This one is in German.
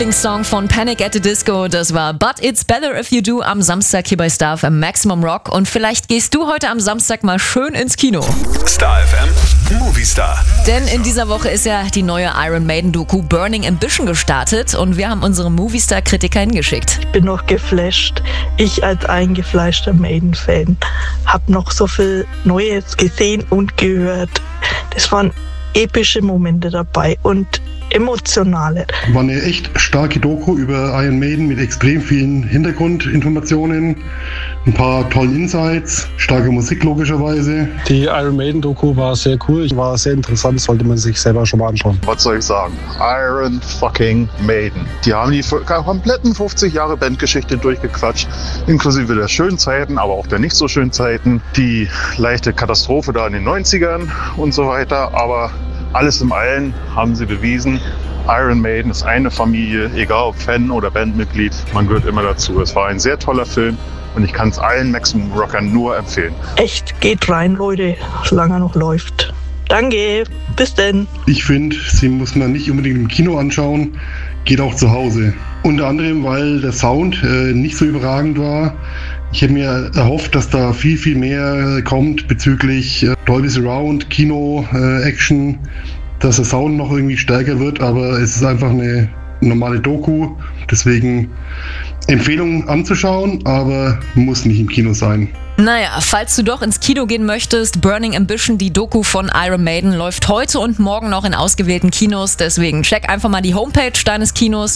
Song von Panic at the Disco, das war But It's Better If You Do am Samstag hier bei Star FM Maximum Rock. Und vielleicht gehst du heute am Samstag mal schön ins Kino. Star FM Movie Star. Denn in dieser Woche ist ja die neue Iron Maiden Doku Burning Ambition gestartet und wir haben unsere Movie Star Kritiker hingeschickt. Ich bin noch geflasht. Ich als eingefleischter Maiden-Fan habe noch so viel Neues gesehen und gehört. Das waren epische Momente dabei und emotionale. War eine echt starke Doku über Iron Maiden mit extrem vielen Hintergrundinformationen, ein paar tollen Insights, starke Musik logischerweise. Die Iron Maiden Doku war sehr cool, war sehr interessant, sollte man sich selber schon mal anschauen. Was soll ich sagen? Iron fucking Maiden. Die haben die kompletten 50 Jahre Bandgeschichte durchgequatscht, inklusive der schönen Zeiten, aber auch der nicht so schönen Zeiten. Die leichte Katastrophe da in den 90ern und so weiter, aber alles im Allen haben sie bewiesen, Iron Maiden ist eine Familie, egal ob Fan oder Bandmitglied, man gehört immer dazu. Es war ein sehr toller Film und ich kann es allen Maximum Rockern nur empfehlen. Echt, geht rein, Leute, solange er noch läuft. Danke, bis denn. Ich finde, sie muss man nicht unbedingt im Kino anschauen, geht auch zu Hause. Unter anderem, weil der Sound nicht so überragend war. Ich hätte mir erhofft, dass da viel, viel mehr kommt bezüglich Dolby Surround, Kino, Action, dass der Sound noch irgendwie stärker wird, aber es ist einfach eine normale Doku, deswegen Empfehlung anzuschauen, aber muss nicht im Kino sein. Naja, falls du doch ins Kino gehen möchtest, Burning Ambition, die Doku von Iron Maiden, läuft heute und morgen noch in ausgewählten Kinos, deswegen check einfach mal die Homepage deines Kinos